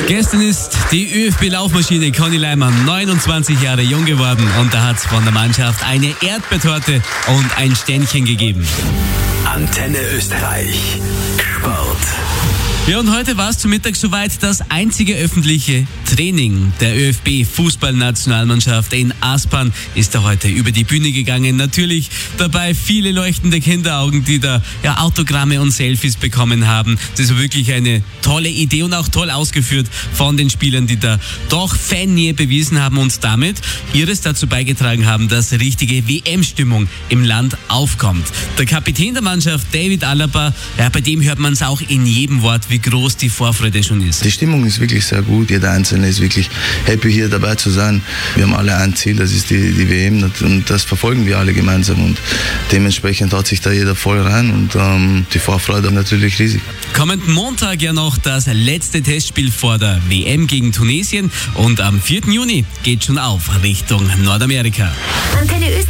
Gestern ist die ÖFB-Laufmaschine Conny Leimann 29 Jahre jung geworden und da hat es von der Mannschaft eine Erdbeertorte und ein Ständchen gegeben. Antenne Österreich. Sport. Ja, und heute war es zum Mittag soweit. Das einzige öffentliche Training der ÖFB-Fußballnationalmannschaft in Aspern ist da heute über die Bühne gegangen. Natürlich dabei viele leuchtende Kinderaugen, die da Autogramme und Selfies bekommen haben. Das ist wirklich eine tolle Idee und auch toll ausgeführt von den Spielern, die da doch Fannähe bewiesen haben und damit ihres dazu beigetragen haben, dass richtige WM-Stimmung im Land aufkommt. Der Kapitän der Mannschaft, David Alaba, bei dem hört man es auch in jedem Wort, wie groß die Vorfreude schon ist. Die Stimmung ist wirklich sehr gut. Jeder Einzelne ist wirklich happy, hier dabei zu sein. Wir haben alle ein Ziel, das ist die WM und das verfolgen wir alle gemeinsam und dementsprechend haut sich da jeder voll rein und die Vorfreude natürlich riesig. Kommenden Montag ja noch das letzte Testspiel vor der WM gegen Tunesien und am 4. Juni geht schon auf Richtung Nordamerika. Antenne